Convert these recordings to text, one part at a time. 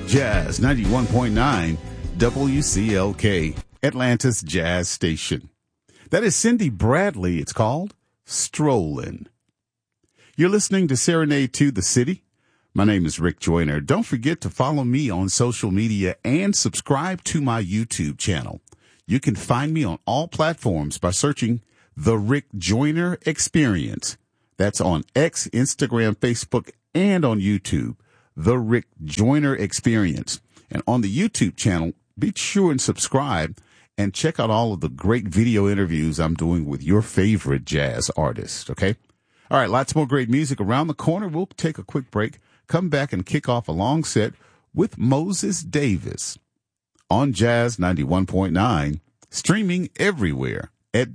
Jazz 91.9 WCLK, Atlanta's Jazz Station. That is Cindy Bradley. It's called Strollin'. You're listening to Serenade to the City. My name is Rick Joyner. Don't forget to follow me on social media and subscribe to my YouTube channel. You can find me on all platforms by searching The Rick Joyner Experience. That's on X, Instagram, Facebook, and on YouTube. The Rick Joyner Experience. And on the YouTube channel, be sure and subscribe and check out all of the great video interviews I'm doing with your favorite jazz artists, okay? All right, lots more great music around the corner. We'll take a quick break, come back and kick off a long set with Moses Davis on Jazz 91.9, streaming everywhere at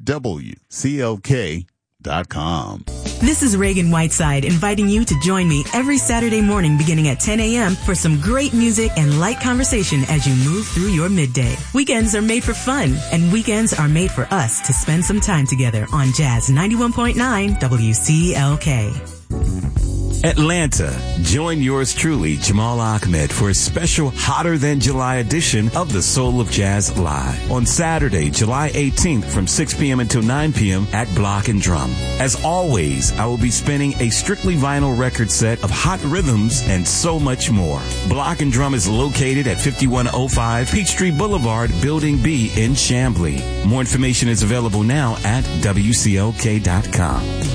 WCLK.com. This is Reagan Whiteside inviting you to join me every Saturday morning beginning at 10 a.m. for some great music and light conversation as you move through your midday. Weekends are made for fun, and weekends are made for us to spend some time together on Jazz 91.9 WCLK. Atlanta, join yours truly, Jamal Ahmed, for a special Hotter Than July edition of the Soul of Jazz Live on Saturday, July 18th from 6 p.m. until 9 p.m. at Block and Drum. As always, I will be spinning a strictly vinyl record set of hot rhythms and so much more. Block and Drum is located at 5105 Peachtree Boulevard, Building B in Chamblee. More information is available now at WCLK.com.